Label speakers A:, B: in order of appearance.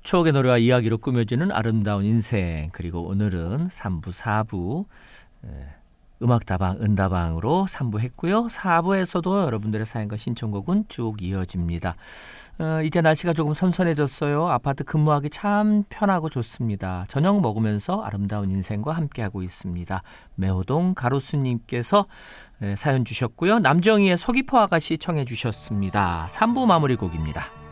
A: 추억의 노래와 이야기로 꾸며지는 아름다운 인생, 그리고 오늘은 3부, 4부 음악다방, 은다방으로 3부 했고요. 4부에서도 여러분들의 사연과 신청곡은 쭉 이어집니다. 이제 날씨가 조금 선선해졌어요. 아파트 근무하기 참 편하고 좋습니다. 저녁 먹으면서 아름다운 인생과 함께하고 있습니다. 매호동 가로수님께서 사연 주셨고요. 남정희의 서귀포 아가씨 청해 주셨습니다. 3부 마무리 곡입니다.